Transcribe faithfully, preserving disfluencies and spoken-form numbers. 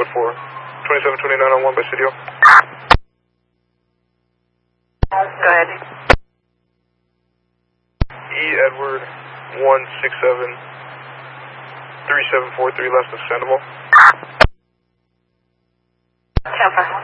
code four. twenty-seven twenty-nine on one by C D O. Go ahead. E Edward one six seven three seven four three less than Sandoval. Tampa.